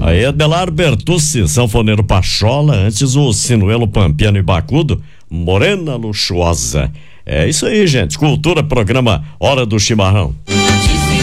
Aí Adelar Bertucci, sanfoneiro Pachola, antes o Sinuelo Pampiano e Bacudo, Morena Luxuosa. É isso aí, gente. Cultura, programa Hora do Chimarrão.